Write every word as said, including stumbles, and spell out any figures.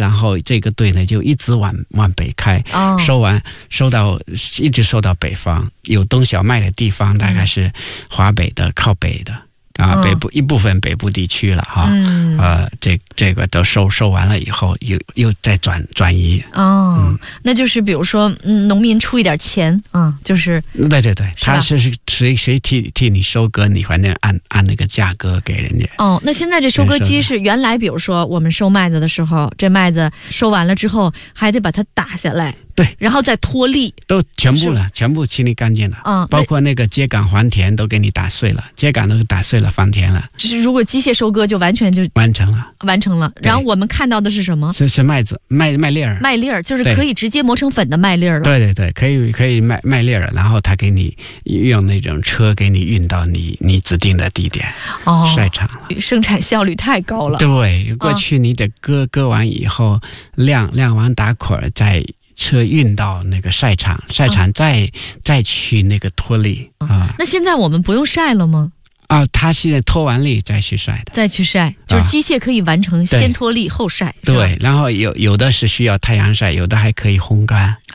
然后这个队呢就一直往往北开，哦、收完收到一直收到北方，有冬小麦的地方大概是华北的靠北的。啊，北部一部分北部地区了哈，嗯、呃，这这个都收收完了以后，又又再转转移哦、嗯，那就是比如说，嗯，农民出一点钱啊、嗯，就是对对对，他是谁谁替替你收割，你反正按按那个价格给人家。 哦，那现在这收割机是原来，比如说我们收麦子的时候，这麦子收完了之后，还得把它打下来。 对， 然后再脱粒， 都全部了，全部清理干净了。嗯，包括那个秸秆还田都给你打碎了，秸秆都打碎了，翻田了。 就是如果机械收割就完全就完成了， 完成了。然后我们看到的是什么？ 是是麦子，麦麦粒儿， 麦粒儿就是可以直接磨成粉的麦粒儿了。 对对对，可以可以麦麦粒儿，然后他给你用那种车给你运到你你指定的地点，哦，晒场了。 生产效率太高了。 对，过去你得割割完以后晾晾完打捆儿再。车运到那个晒场，晒场再、嗯、再去那个脱粒啊、嗯。 那现在我们不用晒了吗？ 啊，他现在脱完粒再去晒的， 再去晒，就是机械可以完成、啊、先脱粒后晒。 对，然后有有的是需要太阳晒，有的还可以烘干。